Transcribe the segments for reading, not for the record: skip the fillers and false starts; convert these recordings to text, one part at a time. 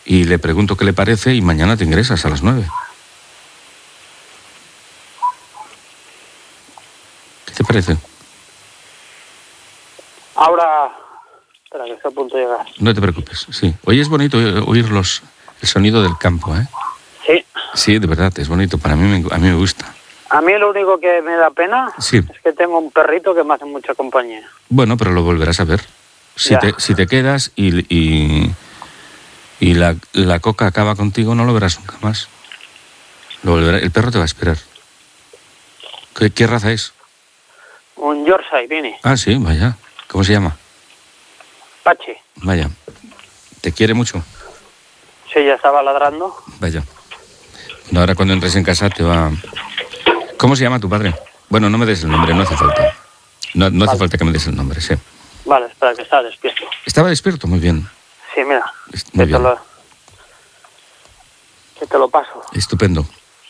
y le pregunto qué le parece y mañana te ingresas a las 9. ¿Qué te parece? Ahora... Espera, que está a punto de llegar. No te preocupes, sí. Hoy es bonito oír el sonido del campo, ¿eh? Sí. Sí, de verdad, es bonito. A mí me gusta. A mí lo único que me da pena Sí. es que tengo un perrito que me hace mucha compañía. Bueno, pero lo volverás a ver. Si te quedas y la coca acaba contigo, no lo verás nunca más. El perro te va a esperar. ¿Qué raza es? Un Yorkshire, viene. Ah, sí, vaya. ¿Cómo se llama? Pache. Vaya. ¿Te quiere mucho? Sí, ya estaba ladrando. Vaya. No, ahora cuando entres en casa te va... ¿Cómo se llama tu padre? Bueno, no me des el nombre, no hace falta. No hace falta que me des el nombre, sí. Vale, espera, que está despierto. ¿Estaba despierto? Muy bien. Sí, mira. Muy bien. Que te lo paso. Estupendo.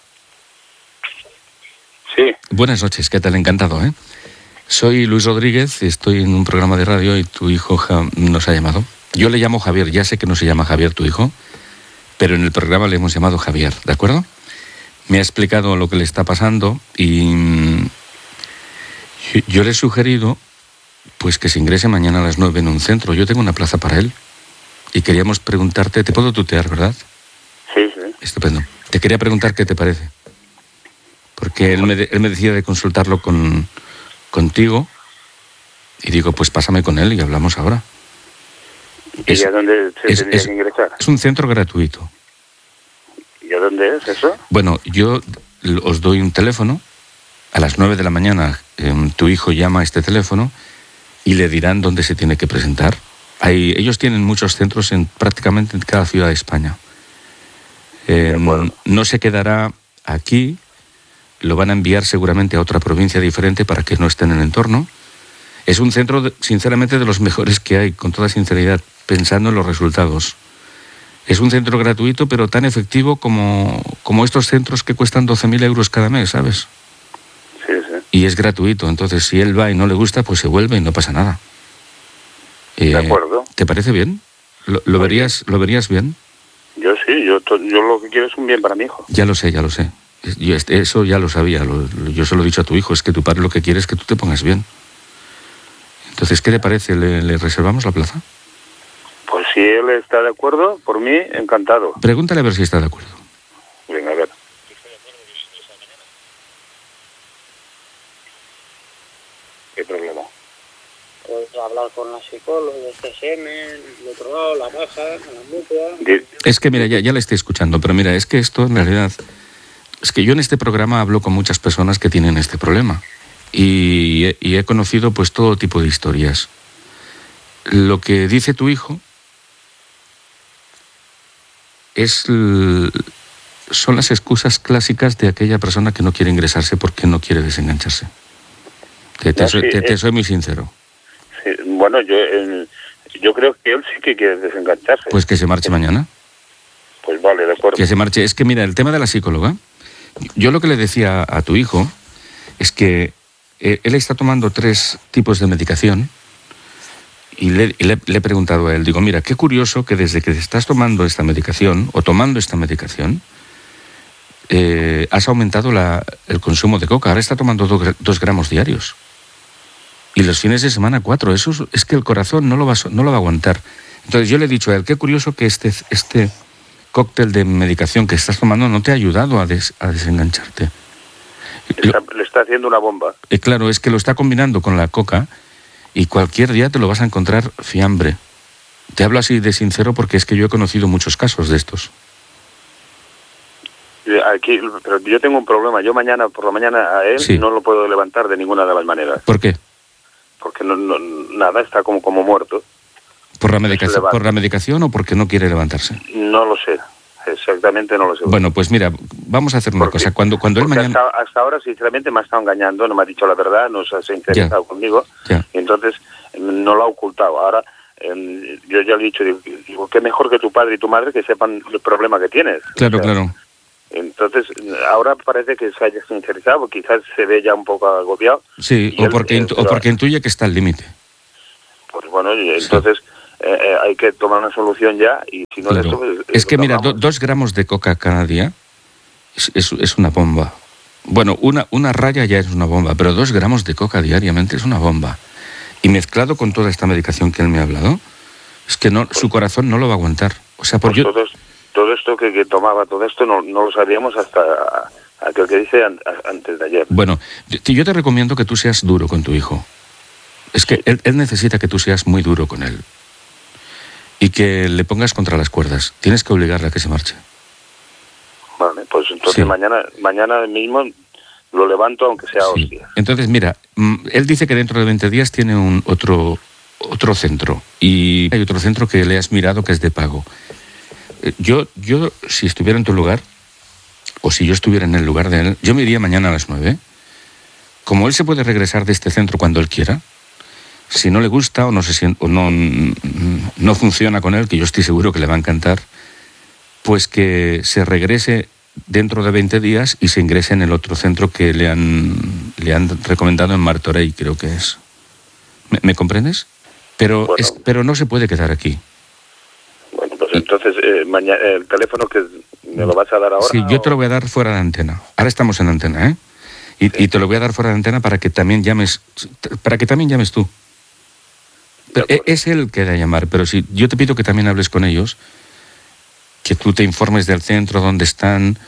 Sí. Buenas noches, ¿qué tal? Encantado, ¿eh? Soy Luis Rodríguez, estoy en un programa de radio y tu hijo nos ha llamado. Yo le llamo Javier, ya sé que no se llama Javier tu hijo, pero en el programa le hemos llamado Javier, ¿de acuerdo? Me ha explicado lo que le está pasando y yo le he sugerido pues que se ingrese mañana a las 9 en un centro. Yo tengo una plaza para él y queríamos preguntarte, te puedo tutear, ¿verdad? Sí, sí. Estupendo. Te quería preguntar qué te parece. Porque él me decía de consultarlo contigo y digo, pues pásame con él y hablamos ahora. ¿Y a dónde se tendría que ingresar? Es un centro gratuito. ¿Y a dónde es eso? Bueno, yo os doy un teléfono. A las 9 de la mañana tu hijo llama a este teléfono y le dirán dónde se tiene que presentar. Ellos tienen muchos centros prácticamente en cada ciudad de España. No se quedará aquí, lo van a enviar seguramente a otra provincia diferente para que no esté en el entorno. Es un centro, sinceramente, de los mejores que hay, con toda sinceridad, pensando en los resultados. Es un centro gratuito, pero tan efectivo como estos centros que cuestan 12.000 euros cada mes, ¿sabes? Sí, sí. Y es gratuito, entonces si él va y no le gusta, pues se vuelve y no pasa nada. De acuerdo. ¿Te parece bien? ¿Lo verías bien? Yo sí, yo lo que quiero es un bien para mi hijo. Ya lo sé. Eso ya lo sabía, yo se lo he dicho a tu hijo, es que tu padre lo que quiere es que tú te pongas bien. Entonces, ¿qué te parece? ¿Le reservamos la plaza? Pues si él está de acuerdo, por mí, encantado. Pregúntale a ver si está de acuerdo. Venga, a ver. ¿Qué problema? Puedes hablar con la psicóloga, el CSM, el otro lado, la baja, la mutua... Es que, mira, ya le estoy escuchando, pero mira, es que esto en realidad... Es que yo en este programa hablo con muchas personas que tienen este problema y he conocido pues todo tipo de historias. Lo que dice tu hijo son las excusas clásicas de aquella persona que no quiere ingresarse porque no quiere desengancharse. Te soy muy sincero. Sí, bueno, yo creo que él sí que quiere desengancharse. Pues que se marche mañana. Pues vale, de acuerdo. Que se marche. Es que mira, el tema de la psicóloga, yo lo que le decía a tu hijo es que él está tomando 3 tipos de medicación y le he preguntado a él, digo, mira, qué curioso que desde que estás tomando esta medicación, has aumentado el consumo de coca. Ahora está tomando 2 gramos diarios. Y los fines de semana 4. Eso es que el corazón no lo va a aguantar. Entonces yo le he dicho a él, qué curioso que este cóctel de medicación que estás tomando no te ha ayudado a desengancharte. Le está haciendo una bomba. Claro, es que lo está combinando con la coca y cualquier día te lo vas a encontrar fiambre. Te hablo así de sincero porque es que yo he conocido muchos casos de estos. Pero yo tengo un problema. Yo mañana, por la mañana, a él no lo puedo levantar de ninguna de las maneras. ¿Por qué? Porque nada, está como muerto. ¿Por la medicación o porque no quiere levantarse? No lo sé. Exactamente no lo sé. Bueno, pues mira, vamos a hacer una cosa. Cuando él mañana... Hasta ahora, sinceramente, me ha estado engañando, no me ha dicho la verdad, no se ha interesado conmigo, y entonces no lo ha ocultado. Ahora, yo ya le he dicho, digo, qué mejor que tu padre y tu madre que sepan el problema que tienes. Claro, claro. Entonces, ahora parece que se haya sincerizado, quizás se ve ya un poco agobiado. Sí, o porque intuye que está al límite. Pues bueno, entonces... hay que tomar una solución ya, y si no, claro. Es que mira, 2 gramos de coca cada día es una bomba. Bueno, una raya ya es una bomba, pero 2 gramos de coca diariamente es una bomba. Y mezclado con toda esta medicación que él me ha hablado, es que no, su corazón no lo va a aguantar. O sea, por todo esto que tomaba, todo esto no lo sabíamos hasta aquel que dice antes de ayer. Bueno, yo te recomiendo que tú seas duro con tu hijo. Es que él necesita que tú seas muy duro con él. Y que le pongas contra las cuerdas. Tienes que obligarle a que se marche. Vale, pues entonces mañana mismo lo levanto, aunque sea hostia. Entonces, mira, él dice que dentro de 20 días tiene otro centro. Y hay otro centro que le has mirado que es de pago. Yo, si estuviera en tu lugar, o si yo estuviera en el lugar de él, yo me iría mañana a las 9. Como él se puede regresar de este centro cuando él quiera, si no le gusta o no funciona con él, que yo estoy seguro que le va a encantar, pues que se regrese dentro de 20 días y se ingrese en el otro centro que le han recomendado en Martorell, creo que es. ¿Me comprendes? Pero no se puede quedar aquí. Bueno, pues entonces, mañana, el teléfono que me lo vas a dar ahora. Sí, yo te lo voy a dar fuera de antena. Ahora estamos en antena, ¿eh? Y te lo voy a dar fuera de antena para que también llames tú. Pero es él el que da a llamar, pero si yo te pido que también hables con ellos, que tú te informes del centro, dónde están,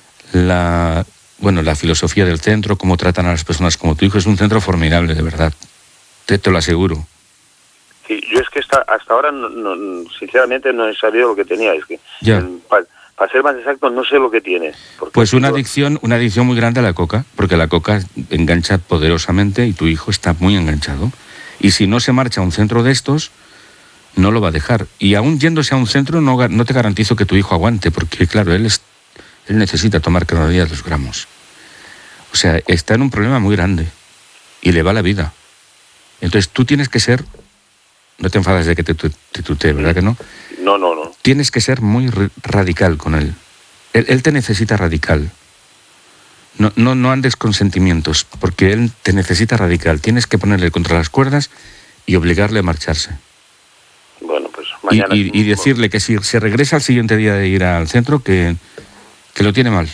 la filosofía del centro, cómo tratan a las personas como tu hijo. Es un centro formidable, de verdad. Te lo aseguro. Sí, yo es que hasta ahora, sinceramente, no he sabido lo que tenía. Es que, para ser más exacto, no sé lo que tiene. Pues una adicción muy grande a la coca, porque la coca engancha poderosamente y tu hijo está muy enganchado. Y si no se marcha a un centro de estos, no lo va a dejar. Y aún yéndose a un centro, no te garantizo que tu hijo aguante, porque claro, él necesita tomar cada día 2 gramos. O sea, está en un problema muy grande y le va la vida. Entonces tú tienes que ser... No te enfadas de que te tutee, ¿verdad que no? No. Tienes que ser muy radical con él. Él te necesita radical. No andes con sentimientos, porque él te necesita radical. Tienes que ponerle contra las cuerdas y obligarle a marcharse. Bueno, pues mañana... Y decirle que si se regresa al siguiente día de ir al centro, que lo tiene mal.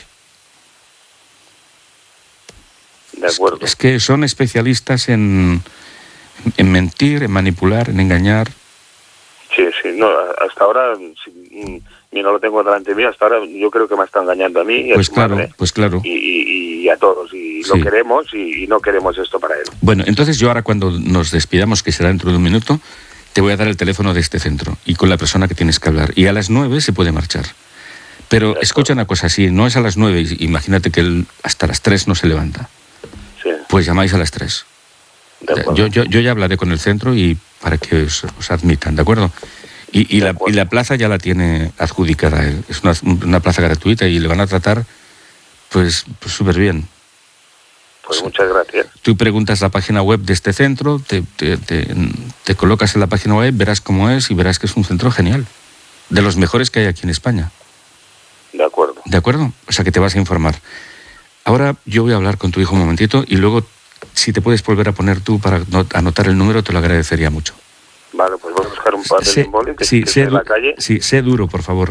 De acuerdo. Es que son especialistas en mentir, en manipular, en engañar. Sí, no, hasta ahora, no lo tengo delante mío, hasta ahora yo creo que me está engañando a mí y a su madre. Pues claro. Y a todos, y lo queremos y no queremos esto para él. Bueno, entonces yo ahora cuando nos despidamos, que será dentro de un minuto, te voy a dar el teléfono de este centro y con la persona que tienes que hablar. Y a las 9 se puede marchar. Pero escucha una cosa, si no es a las 9, imagínate que él hasta las 3 no se levanta. Sí. Pues llamáis a las 3. Yo ya hablaré con el centro y para que os admitan, ¿de acuerdo? Y la plaza ya la tiene adjudicada a él. Es una plaza gratuita y le van a tratar pues súper bien. Pues muchas gracias. Tú preguntas la página web de este centro, te colocas en la página web, verás cómo es y verás que es un centro genial. De los mejores que hay aquí en España. De acuerdo. ¿De acuerdo? O sea que te vas a informar. Ahora yo voy a hablar con tu hijo un momentito y luego, si te puedes volver a poner tú para anotar el número, te lo agradecería mucho. Vale, pues voy a buscar un papel en boli que esté en la calle. Sí, sé duro, por favor.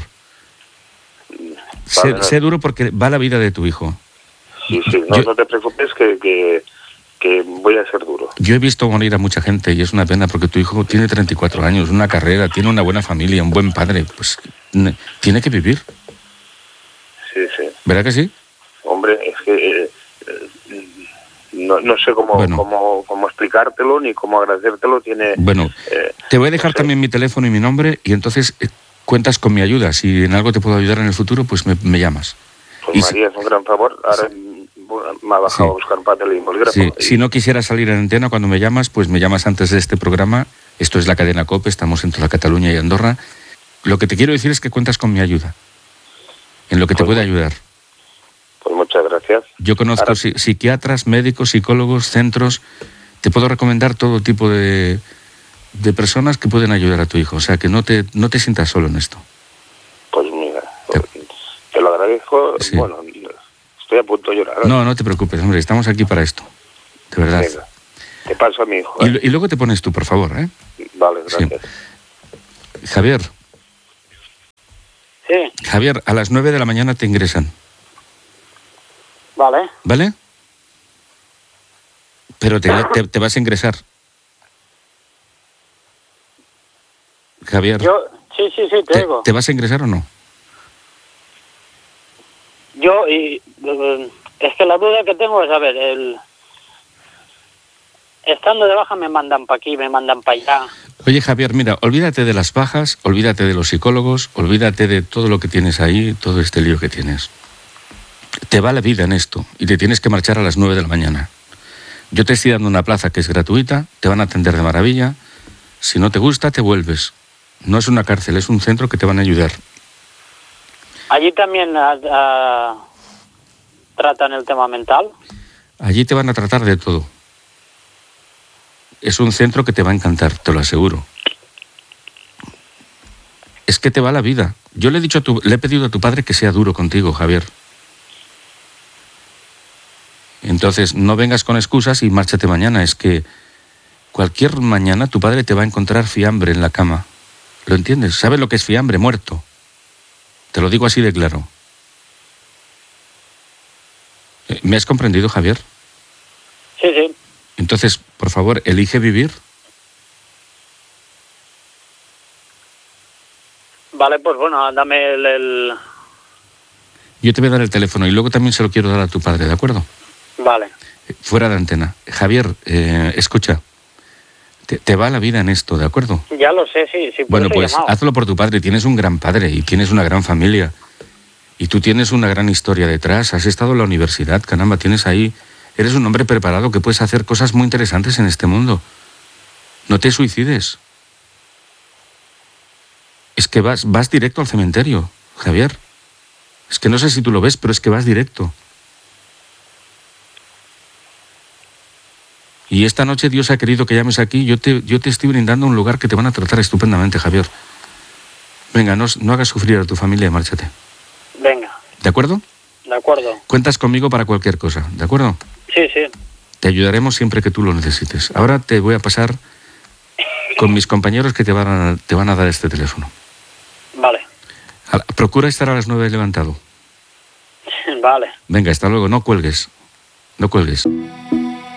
Vale, sé duro porque va la vida de tu hijo. Sí, no te preocupes que voy a ser duro. Yo he visto morir a mucha gente y es una pena porque tu hijo tiene 34 años, una carrera, tiene una buena familia, un buen padre, pues tiene que vivir. Sí. ¿Verdad que sí? Hombre, es que no sé cómo explicártelo ni cómo agradecértelo. Bueno, te voy a dejar también mi teléfono y mi nombre y entonces cuentas con mi ayuda. Si en algo te puedo ayudar en el futuro, pues me llamas. Pues María, es un gran favor. Ahora me ha bajado a buscar papel y bolígrafo. Sí. Si no quisieras salir en antena cuando me llamas, pues me llamas antes de este programa. Esto es la cadena COPE, estamos entre la Cataluña y Andorra. Lo que te quiero decir es que cuentas con mi ayuda, en lo que te puede ayudar. Pues muchas gracias. Yo conozco psiquiatras, médicos, psicólogos, centros. Te puedo recomendar todo tipo de personas que pueden ayudar a tu hijo. O sea, que no te sientas solo en esto. Pues mira, te lo agradezco. Sí. Bueno, estoy a punto de llorar. No te preocupes, hombre, estamos aquí para esto. De verdad. Venga, te paso a mi hijo. Y luego te pones tú, por favor, ¿eh? Vale, gracias. Sí. Javier. Sí. Javier, a las 9 de la mañana te ingresan. Vale. ¿Vale? Pero te vas a ingresar. Javier. Sí, te digo. ¿Te vas a ingresar o no? Es que la duda que tengo es, a ver, estando de baja me mandan para aquí, me mandan para allá. Oye, Javier, mira, olvídate de las bajas, olvídate de los psicólogos, olvídate de todo lo que tienes ahí, todo este lío que tienes. Te va la vida en esto y te tienes que marchar a las 9 de la mañana. Yo te estoy dando una plaza que es gratuita, te van a atender de maravilla. Si no te gusta, te vuelves. No es una cárcel, es un centro que te van a ayudar. ¿Allí también tratan el tema mental? Allí te van a tratar de todo. Es un centro que te va a encantar, te lo aseguro. Es que te va la vida. Yo le he pedido a tu padre que sea duro contigo, Javier. Entonces, no vengas con excusas y márchate mañana. Es que cualquier mañana tu padre te va a encontrar fiambre en la cama. ¿Lo entiendes? ¿Sabes lo que es fiambre? Muerto. Te lo digo así de claro. ¿Me has comprendido, Javier? Sí. Entonces, por favor, elige vivir. Vale, pues bueno, dame el... Yo te voy a dar el teléfono y luego también se lo quiero dar a tu padre, ¿de acuerdo? Vale. Fuera de antena. Javier, escucha. Te va la vida en esto, ¿de acuerdo? Ya lo sé, sí. Bueno, pues hazlo por tu padre. Tienes un gran padre y tienes una gran familia. Y tú tienes una gran historia detrás. Has estado en la universidad, caramba, tienes ahí... Eres un hombre preparado que puedes hacer cosas muy interesantes en este mundo. No te suicides. Es que vas directo al cementerio, Javier. Es que no sé si tú lo ves, pero es que vas directo. Y esta noche Dios ha querido que llames aquí. Yo te estoy brindando un lugar que te van a tratar estupendamente, Javier. Venga, no hagas sufrir a tu familia y márchate. Venga. ¿De acuerdo? De acuerdo. Cuentas conmigo para cualquier cosa, ¿de acuerdo? Sí. Te ayudaremos siempre que tú lo necesites. Ahora te voy a pasar con mis compañeros que te van a dar este teléfono. Vale. Procura estar a las 9 levantado. Vale. Venga, hasta luego. No cuelgues.